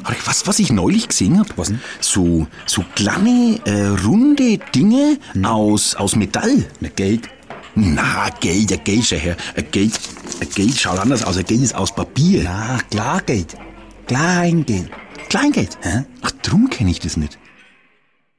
Was ich neulich gesehen hab? Was denn? So kleine, runde Dinge aus Metall. Mit Geld? Na, Geld, ein Geld, schau her. Ein Geld schaut anders aus. Ein Geld ist aus Papier. Na, Klargeld. Kleingeld. Kleingeld? Hä? Ach, drum kenn ich das nicht.